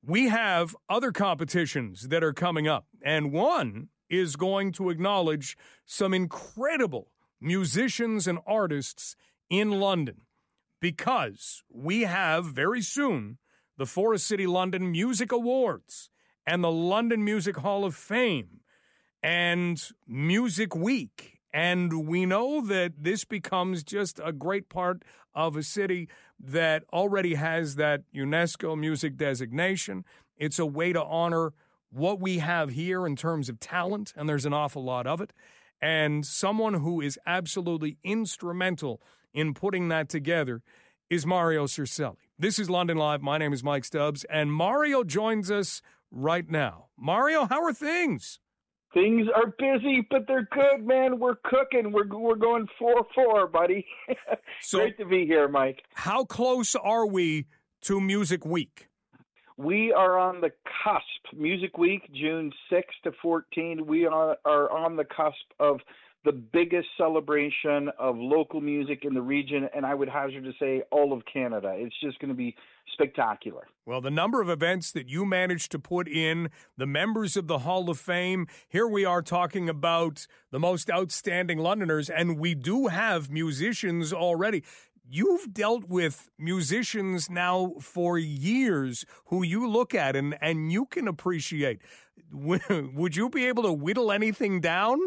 we have other competitions that are coming up, and one is going to acknowledge some incredible musicians and artists in London, because we have very soon the Forest City London Music Awards and the London Music Hall of Fame and Music Week. And we know that this becomes just a great part of a city that already has that UNESCO music designation. It's a way to honor what we have here in terms of talent, and there's an awful lot of it. And someone who is absolutely instrumental in putting that together is Mario Cercelli. This is London Live. My name is Mike Stubbs, and Mario joins us right now. Mario, how are things? Things are busy, but they're good, man. We're cooking. We're going 4-4, buddy. So, great to be here, Mike. How close are we to Music Week? We are on the cusp. Music Week, June 6 to 14. We are on the cusp of the biggest celebration of local music in the region, and I would hazard to say all of Canada. It's just going to be spectacular. Well, the number of events that you managed to put in, the members of the Hall of Fame, here we are talking about the most outstanding Londoners, and we do have musicians already. You've dealt with musicians now for years who you look at and you can appreciate. Would you be able to whittle anything down?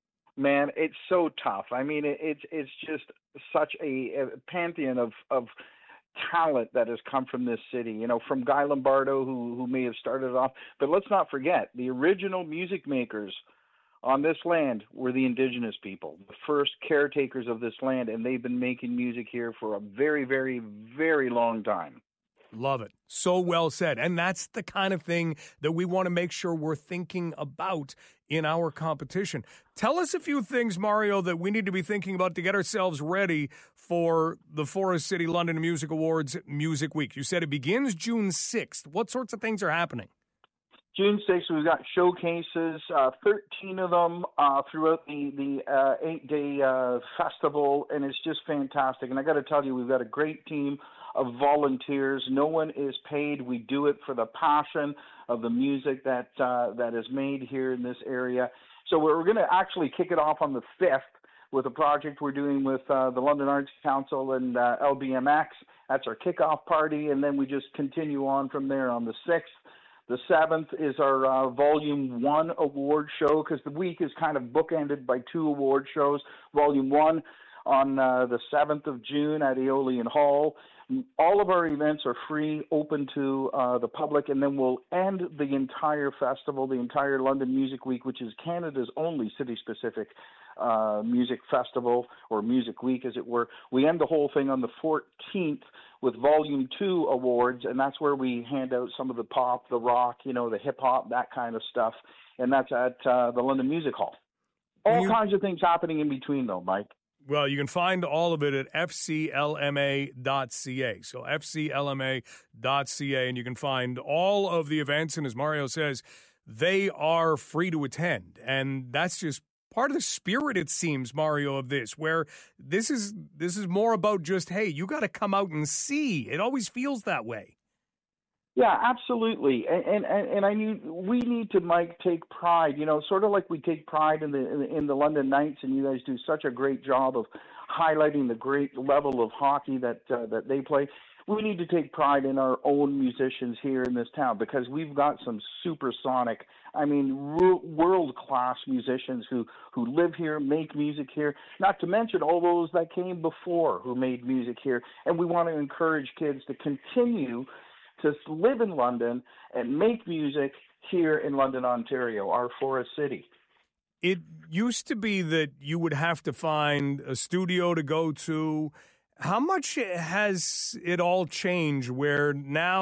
Man, it's so tough. I mean, it's just such a pantheon of talent that has come from this city. You know, from Guy Lombardo, who may have started off, but let's not forget the original music makers on this land were the indigenous people, the first caretakers of this land, and they've been making music here for a very, very, very long time. Love it. So well said. And that's the kind of thing that we want to make sure we're thinking about in our competition. Tell us a few things, Mario, that we need to be thinking about to get ourselves ready for the Forest City London Music Awards Music Week. You said it begins June 6th. What sorts of things are happening? June 6th, we've got showcases, 13 of them throughout the 8-day festival, and it's just fantastic. And I got to tell you, we've got a great team of volunteers. No one is paid. We do it for the passion of the music that is made here in this area. So we're going to actually kick it off on the 5th with a project we're doing with the London Arts Council and LBMX. That's our kickoff party, and then we just continue on from there on the 6th. The 7th is our Volume 1 award show, because the week is kind of bookended by 2 award shows. Volume 1 on the 7th of June at Aeolian Hall. All of our events are free, open to the public, and then we'll end the entire festival, the entire London Music Week, which is Canada's only city-specific music festival, or Music Week, as it were. We end the whole thing on the 14th with Volume 2 awards, and that's where we hand out some of the pop, the rock, the hip-hop, that kind of stuff, and that's at the London Music Hall. All kinds of things happening in between, though, Mike. Well, you can find all of it at fclma.ca. So fclma.ca, and you can find all of the events. And as Mario says, they are free to attend. And that's just part of the spirit, it seems, Mario, of this, where this is more about just, hey, you got to come out and see. It always feels that way. Yeah, absolutely, and I need we need to, Mike, take pride. Sort of like we take pride in the London Knights, and you guys do such a great job of highlighting the great level of hockey that they play. We need to take pride in our own musicians here in this town, because we've got some supersonic, world-class musicians who live here, make music here, not to mention all those that came before who made music here. And we want to encourage kids to continue to live in London and make music here in London, Ontario, our Forest City. It used to be that you would have to find a studio to go to. How much has it all changed where now